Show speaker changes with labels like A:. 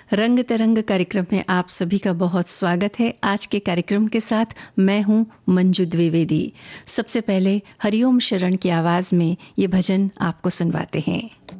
A: रंग तरंग कार्यक्रम में आप सभी का बहुत स्वागत है। आज के कार्यक्रम के साथ मैं हूं मंजू द्विवेदी। सबसे पहले हरिओम शरण की आवाज में ये भजन आपको सुनवाते हैं।